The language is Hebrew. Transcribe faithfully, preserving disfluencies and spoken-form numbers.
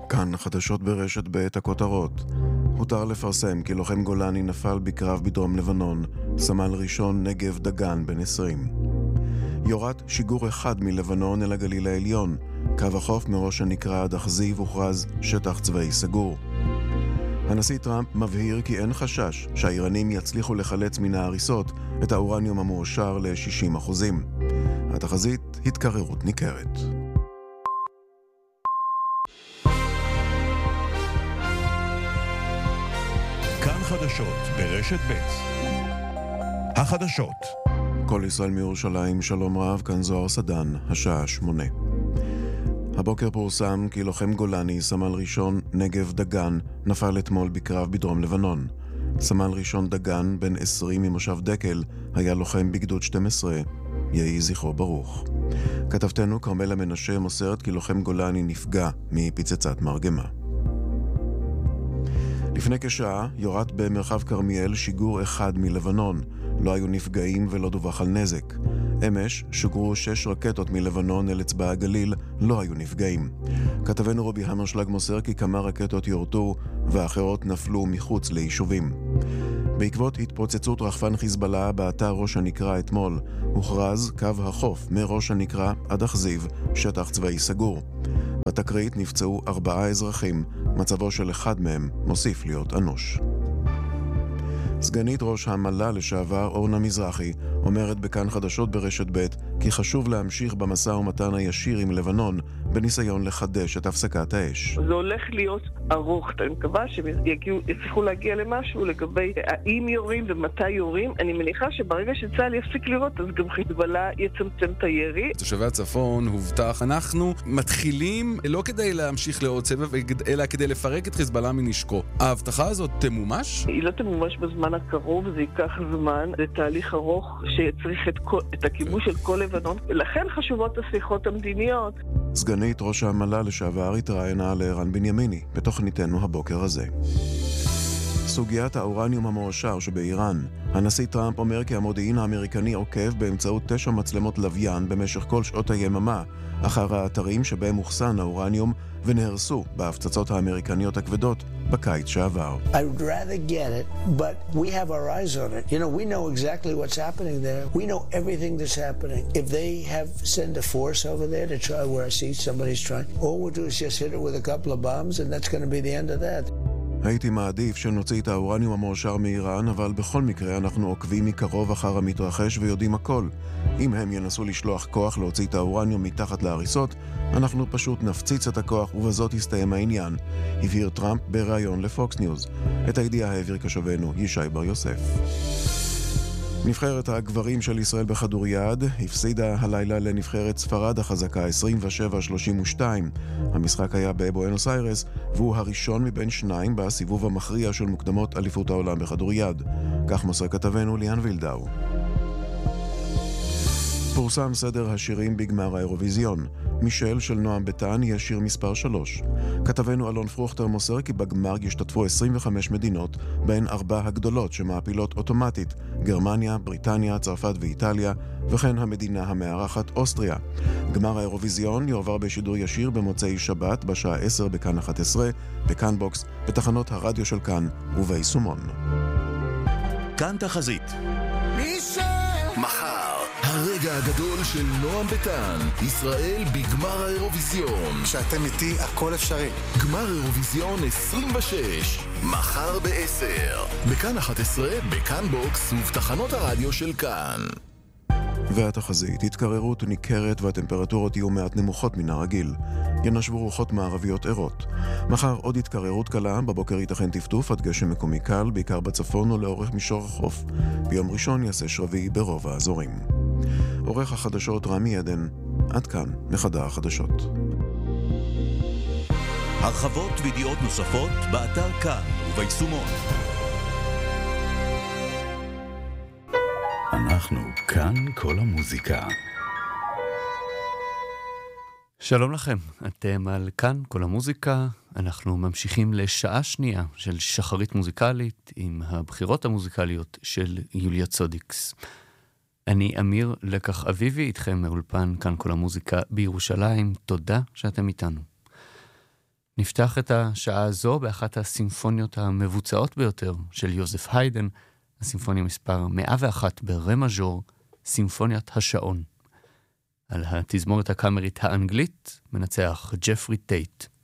כאן חדשות ברשת בעת הכותרות. הותר לפרסם כי לוחם גולני נפל בקרב בדרום לבנון, סמל ראשון נגב דגן בן עשרים. יורת שיגור אחד מלבנון אל הגליל העליון, קו החוף מראש הנקרא עד אכזיב הוכרז שטח צבאי סגור. הנשיא טראמפ מבהיר כי אין חשש שהאיראנים יצליחו לחלץ מן ההריסות את האורניום המועשר ל-שישים אחוזים. התחזית התקררות ניכרת. כאן חדשות ברשת ב'. החדשות. כל ישראל מירושלים, שלום רב, כאן זוהר סדן, השעה שמונה. הבוקר פורסם כי לוחם גולני, סמל ראשון נגב דגן, נפל אתמול בקרב בדרום לבנון. סמל ראשון דגן, בן עשרים ממושב דקל, היה לוחם בגדוד שתים עשרה. יהי זכרו ברוך. כתבתנו כרמלה מנשה מוסרת כי לוחם גולני נפגע מפצצת מרגמה. לפני כשעה יורת במרחב כרמיאל שיגור אחד מלבנון. לא היו נפגעים ולא דווח על נזק. אמש שוגרו שש רקטות מלבנון אל אצבע הגליל, לא היו נפגעים. כתבנו רובי המרשלג מוסר כי כמה רקטות יורטו ואחרות נפלו מחוץ ליישובים. בעקבות התפוצצות רחפן חיזבאללה באתר ראש הנקרה אתמול, הוכרז קו החוף מראש הנקרה עד אכזיב, שטח צבאי סגור. בתקרית נפצעו ארבעה אזרחים, מצבו של אחד מהם מוסיף להיות אנוש. סגנית ראש המל"ל לשעבר אורנה מזרחי אומרת בכאן חדשות ברשת ב' כי חשוב להמשיך במשא ומתן הישיר עם לבנון בניסיון לחדש את הפסקת האש. זה הולך להיות ארוך, אני מקווה שיצליחו להגיע למשהו לגבי האם יורים ומתי יורים. אני מניחה שברגע שצה"ל יפסיק לראות אז גם חיזבאללה יצמצם את הירי. תושבי הצפון הובטח, אנחנו מתחילים לא כדי להמשיך לעוד סבב אלא כדי לפרק את חיזבאללה מנשקו. ההבטחה הזאת תמומש? היא לא תמומש בזמן הקרוב, זה ייקח זמן, זה תהליך ארוך שיצריך את, כל, את הכיבוש של כל לבנון, לכן חשובות השיחות המדיניות. סגנית ראש המל"ל לשעבר התראיינה לערן בנימיני בתוכניתנו הבוקר הזה. סוגיית האורניום המועשר שבאיראן. הנשיא טראמפ אומר כי המודיעין האמריקני עוקב באמצעות תשע מצלמות לוויין במשך כל שעות היממה אחר האתרים שבהם מוחסן האורניום ונהרסו בהפצצות האמריקניות הכבדות בקיץ שעבר. I'd rather get it, but we have our eyes on it. You know, we know exactly what's happening there. We know everything that's happening. If they have sent a force over there to try where I see somebody's trying, all we'll do is just hit it with a couple of bombs and that's going to be the end of that. הייתי מעדיף שנוציא את האורניום המועשר מאיראן, אבל בכל מקרה אנחנו עוקבים מקרוב אחר המתרחש ויודעים הכל. אם הם ינסו לשלוח כוח להוציא את האורניום מתחת להריסות, אנחנו פשוט נפציץ את הכוח ובזאת יסתיים העניין, הבהיר טראמפ בריאיון לפוקס ניוז. את הידיעה העביר כשובנו ישי בר יוסף. נבחרת הגברים של ישראל בכדוריד הפסידה הלילה לנבחרת ספרד החזקה עשרים ושבע שלושים ושתיים. המשחק היה בבואנוס איירס והוא הראשון מבין שניים בסיבוב המכריע של מוקדמות אליפות העולם בכדוריד. כך מוסר כתבנו ליאן וילדאו. פורסם סדר השירים בגמר האירוויזיון. מישל של נועם ביטן יהיה שיר מספר שלוש. כתבנו אלון פרוכטר מוסר כי בגמר ישתתפו עשרים וחמש מדינות, בהן ארבע הגדולות שמעפילות אוטומטית, גרמניה, בריטניה, צרפת ואיטליה, וכן המדינה המארחת אוסטריה. גמר האירוויזיון יועבר בשידור ישיר במוצאי שבת בשעה עשר בכאן אחת עשרה, בכאן בוקס, בתחנות הרדיו של כאן וביישומון. כאן תחזית. מחר הרגע הגדול של נועם ביטן, ישראל בגמר האירוויזיון. כשאתם איתי הכל אפשרי. גמר אירוויזיון עשרים ושש, מחר בעשר, בכאן אחת עשרה, בכאן בוקס ובתחנות הרדיו של כאן. והתחזית, התקררות ניכרת והטמפרטורות יהיו מעט נמוכות מן הרגיל. ינשבו רוחות מערביות ערות. מחר עוד התקררות קלה, בבוקר ייתכן טפטוף עד גשם מקומי קל, בעיקר בצפון ולאורך מישור החוף. ביום ראשון יעשה שרבי ברוב האזורים. עורך החדשות רמי עדן, עד כאן מחדר החדשות. הרחבות וידיעות נוספות באתר כאן וביישומון. אנחנו כאן כל המוזיקה. שלום לכם, אתם על כאן כל המוזיקה. אנחנו ממשיכים לשעה שנייה של שחרית מוזיקלית עם הבחירות המוזיקליות של יוליה צודיקס. אני אמיר לקח אביבי, איתכם מאולפן כאן כל המוזיקה בירושלים. תודה שאתם איתנו. נפתח את השעה הזו באחת הסימפוניות המבוצעות ביותר של יוזף היידן, הסימפוניה מספר מאה ואחת ברם מז'ור, סימפוניית השעון. על התזמורת הקאמרית האנגלית מנצח ג'פרי טייט.